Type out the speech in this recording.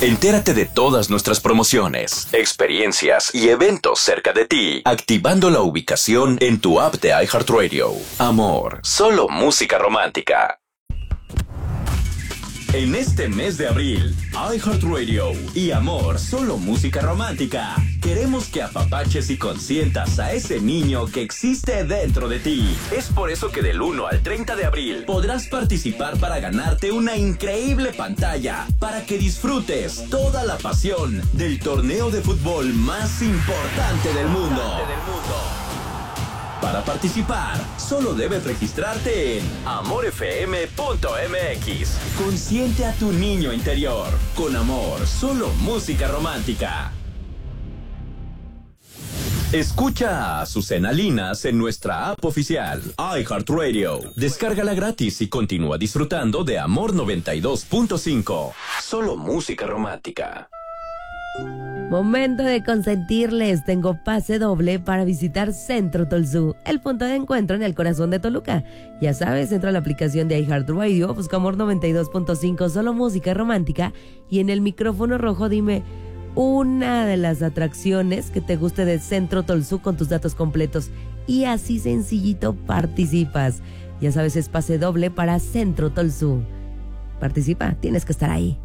Entérate de todas nuestras promociones, experiencias y eventos cerca de ti, activando la ubicación en tu app de iHeartRadio. Amor, solo música romántica. En este mes de abril, iHeartRadio y Amor, solo música romántica. Queremos que apapaches y consientas a ese niño que existe dentro de ti. Es por eso que del 1 al 30 de abril podrás participar para ganarte una increíble pantalla para que disfrutes toda la pasión del torneo de fútbol más importante del mundo. Para participar, solo debes registrarte en amorfm.mx. Consiente a tu niño interior. Con Amor, solo música romántica. Escucha a Azucena Linas en nuestra app oficial, iHeartRadio. Descárgala gratis y continúa disfrutando de Amor 92.5. Solo música romántica. Momento de consentirles. Tengo pase doble para visitar Centro Tolzú, el punto de encuentro en el corazón de Toluca. Ya sabes, entra a la aplicación de iHeartRadio, busca Amor 92.5, solo música romántica, y en el micrófono rojo dime una de las atracciones que te guste de Centro Tolzú con tus datos completos. Y así sencillito participas. Ya sabes, es pase doble para Centro Tolzú. Participa, tienes que estar ahí.